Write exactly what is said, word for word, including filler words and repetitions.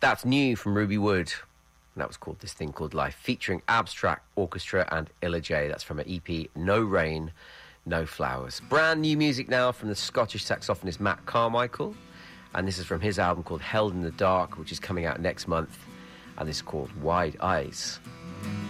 That's new from Ruby Wood. And that was called This Thing Called Life, featuring Abstract Orchestra and Illa J. That's from an E P, No Rain, No Flowers. Brand new music now from the Scottish saxophonist Matt Carmichael. And this is from his album called Held in the Dark, which is coming out next month. And this is called Wide Eyes.